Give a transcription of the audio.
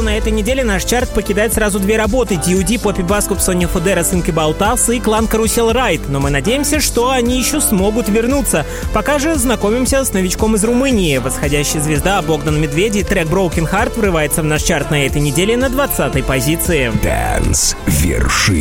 на этой неделе наш чарт покидает сразу две работы: D.O.D. Poppy Baskop, Соня Фудера, Think About Us и клан Carousel Ride. Но мы надеемся, что они еще смогут вернуться. Пока же знакомимся с новичком из Румынии. Восходящая звезда Богдан Медведи, трек Broken Heart врывается в наш чарт на этой неделе на 20-й позиции. Dance верши.